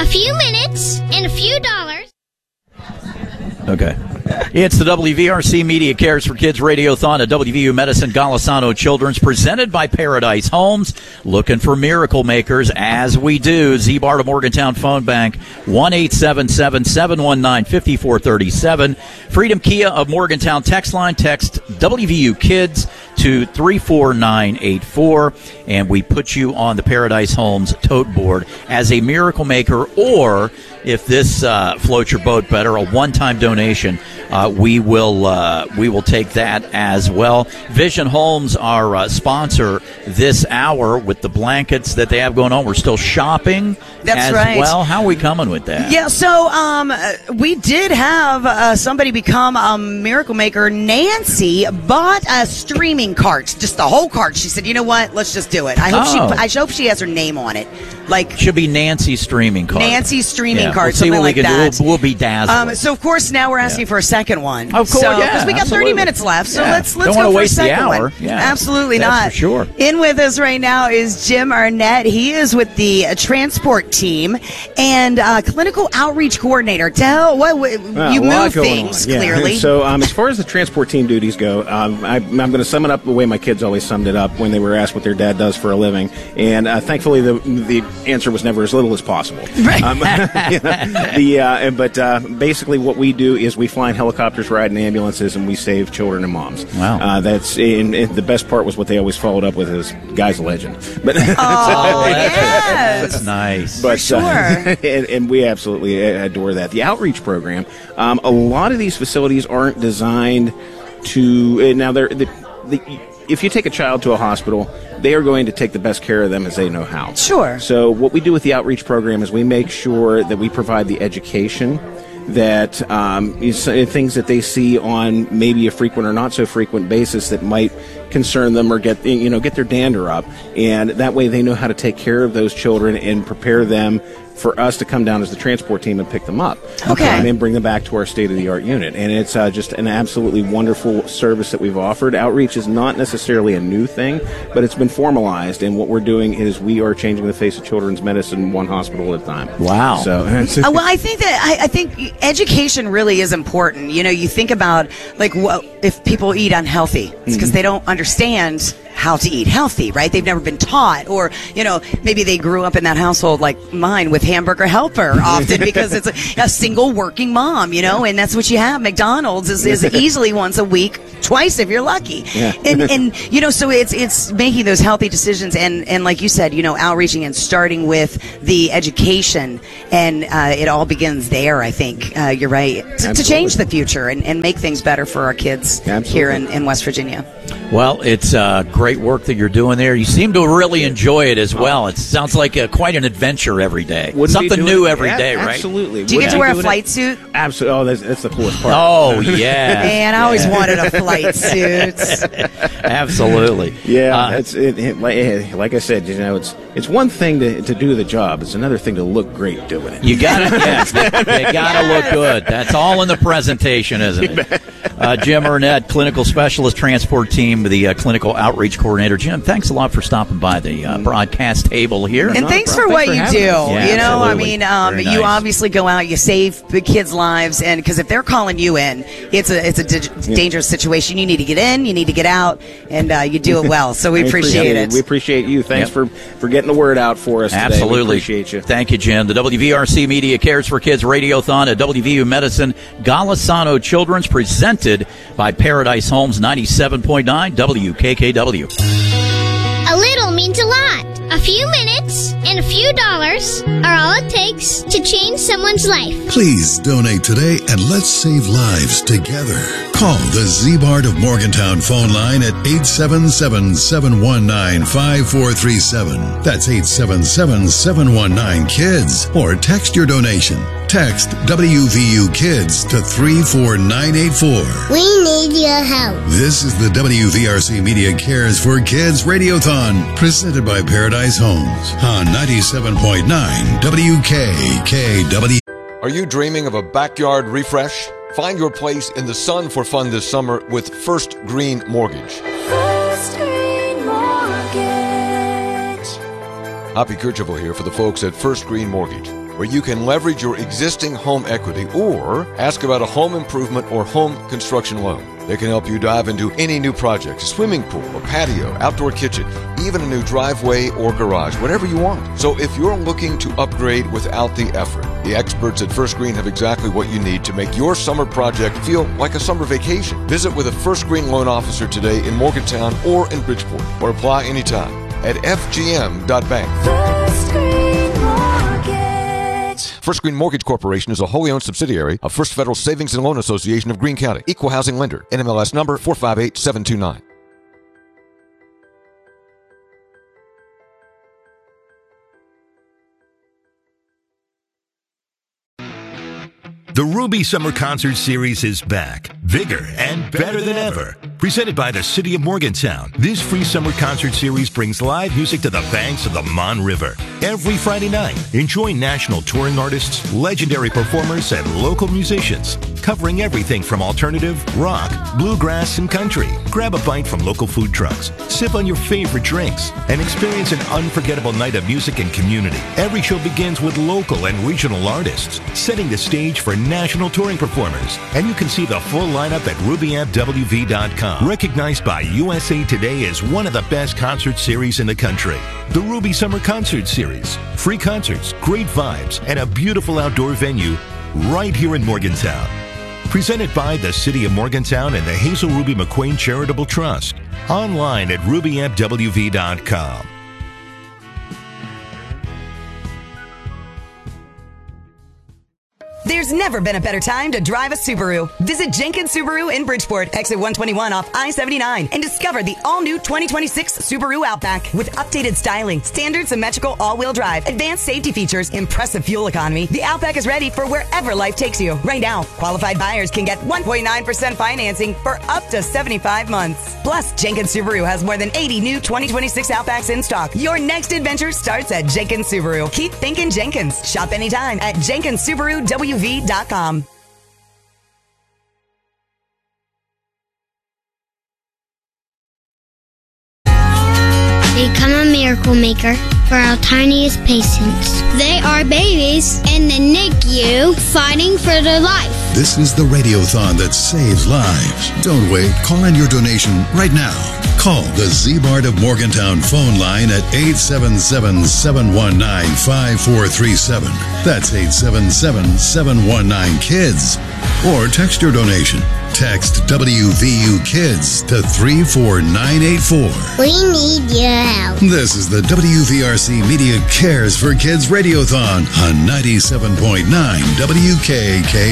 few minutes and a few dollars. Okay. It's the WVRC Media Cares for Kids Radiothon at WVU Medicine Golisano Children's, presented by Paradise Homes. Looking for miracle makers, as we do. Z-Bar to Morgantown Phone Bank, 1-877-719-5437. Freedom Kia of Morgantown text line, text WVU Kids to 34984, and we put you on the Paradise Homes tote board as a miracle maker, or if this floats your boat better, a one-time donation. We will take that as well. Vision Homes, our sponsor this hour, with the blankets that they have going on. We're still shopping. That's as right. Well, how are we coming with that? Yeah, so we did have somebody become a miracle maker. Nancy bought a streaming cart, just the whole cart. She said, "You know what? Let's just do it." I hope she has her name on it. Like, should be Nancy's streaming cart. Nancy's streaming cart, we'll see something what like we can that. do. We'll be dazzled. So of course now we're asking for a second one. Of course, because we got 30 minutes left. So let's Don't go wanna for waste a second the hour. one. Yeah, absolutely that's not. for sure. In with us right now is Jim Arnett. He is with the transport team and clinical outreach coordinator. Tell you move things clearly. So as far as the transport team duties go, I'm going to sum it up the way my kids always summed it up when they were asked what their dad does for a living, and thankfully the answer was never as little as possible. Right. But basically what we do is we fly in helicopters, ride in ambulances, and we save children and moms. Wow. That's the best part was what they always followed up with is "Guy's a legend." But yes. That's nice. But, for sure. And we absolutely adore that. The outreach program, a lot of these facilities aren't designed to. Now, if you take a child to a hospital, they are going to take the best care of them as they know how. Sure. So what we do with the outreach program is we make sure that we provide the education that things that they see on maybe a frequent or not so frequent basis that might concern them or get their dander up, and that way they know how to take care of those children and prepare them for us to come down as the transport team and pick them up. Okay. And then bring them back to our state-of-the-art unit. And it's just an absolutely wonderful service that we've offered. Outreach is not necessarily a new thing, but it's been formalized, and what we're doing is we are changing the face of children's medicine one hospital at a time. Wow. So, well, I think education really is important. You know, you think about, like, if people eat unhealthy, it's because they don't understand how to eat healthy, right? They've never been taught, or, maybe they grew up in that household like mine with Hamburger Helper often because it's a single working mom, and that's what you have. McDonald's is easily once a week, twice if you're lucky. Yeah. And so it's making those healthy decisions and like you said, outreaching and starting with the education, and it all begins there, I think. You're right. To change the future and make things better for our kids here in West Virginia. Well, it's great work that you're doing there. You seem to really enjoy it as well. It sounds like quite an adventure every day. Something new every day, right? Absolutely. Do you get to wear a flight suit? Absolutely. Oh, that's the coolest part. Oh, yeah. Man, I always wanted a flight suit. Absolutely. Yeah, like I said, it's one thing to do the job. It's another thing to look great doing it. You got it. Yes, they got to look good. That's all in the presentation, isn't it? Jim Arnett, clinical specialist, transport team, the clinical outreach coordinator. Jim, thanks a lot for stopping by the broadcast table here. And thanks for what you do. Yeah, absolutely. You obviously go out, you save the kids' lives, and because if they're calling you in, it's a dangerous situation. You need to get in, you need to get out, and you do it well. So we appreciate it. We appreciate you. Thanks for getting the word out for us today. Absolutely. We appreciate you. Thank you, Jim. The WVRC Media Cares for Kids Radiothon at WVU Medicine Golisano Children's, presented by Paradise Homes, 97.9 WKKW. A little means a lot. A few minutes and a few dollars are all it takes to change someone's life. Please donate today and let's save lives together. Call the Z-Bart of Morgantown phone line at 877-719-5437. That's 877-719-KIDS. Or text your donation. Text WVU Kids to 34984. We need your help. This is the WVRC Media Cares for Kids Radiothon, presented by Paradise Homes on 97.9 WKKW. Are you dreaming of a backyard refresh? Find your place in the sun for fun this summer with First Green Mortgage. First Green Mortgage. Happy Kercheval here for the folks at First Green Mortgage. where you can leverage your existing home equity or ask about a home improvement or home construction loan. They can help you dive into any new project, a swimming pool, a patio, outdoor kitchen, even a new driveway or garage, whatever you want. So if you're looking to upgrade without the effort, the experts at First Green have exactly what you need to make your summer project feel like a summer vacation. Visit with a First Green loan officer today in Morgantown or in Bridgeport, or apply anytime at fgm.bank. First Green Mortgage. First Green Mortgage Corporation is a wholly owned subsidiary of First Federal Savings and Loan Association of Greene County. Equal housing lender. NMLS number 458729. The Ruby Summer Concert Series is back, bigger and better than ever. Presented by the City of Morgantown, this free summer concert series brings live music to the banks of the Mon River. Every Friday night, enjoy national touring artists, legendary performers, and local musicians, covering everything from alternative, rock, bluegrass, and country. Grab a bite from local food trucks, sip on your favorite drinks, and experience an unforgettable night of music and community. Every show begins with local and regional artists, setting the stage for national touring performers. And you can see the full lineup at RubyAmpWV.com. Recognized by USA Today as one of the best concert series in the country. The Ruby Summer Concert Series. Free concerts, great vibes, and a beautiful outdoor venue right here in Morgantown. Presented by the City of Morgantown and the Hazel Ruby McQueen Charitable Trust. Online at RubyAmpWV.com. There's never been a better time to drive a Subaru. Visit Jenkins Subaru in Bridgeport, exit 121 off I-79, and discover the all-new 2026 Subaru Outback. With updated styling, standard symmetrical all-wheel drive, advanced safety features, impressive fuel economy, the Outback is ready for wherever life takes you. Right now, qualified buyers can get 1.9% financing for up to 75 months. Plus, Jenkins Subaru has more than 80 new 2026 Outbacks in stock. Your next adventure starts at Jenkins Subaru. Keep thinking Jenkins. Shop anytime at JenkinsSubaruWV.com. Become a miracle maker for our tiniest patients. They are babies in the NICU fighting for their life. This is the Radiothon that saves lives. Don't wait. Call in your donation right now. Call the Z-Mart of Morgantown phone line at 877-719-5437. That's 877-719-KIDS. Or text your donation. Text WVU Kids to 34984. We need your help. This is the WVRC Media Cares for Kids Radiothon on 97.9 WKK.